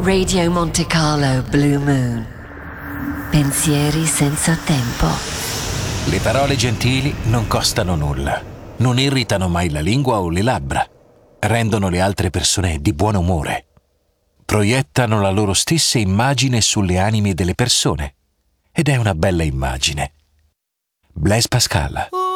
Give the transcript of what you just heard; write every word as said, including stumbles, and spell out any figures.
Radio Monte Carlo Blue Moon. Pensieri senza tempo. Le parole gentili non costano nulla, non irritano mai la lingua o le labbra, rendono le altre persone di buon umore, proiettano la loro stessa immagine sulle anime delle persone, ed è una bella immagine. Blaise Pascal.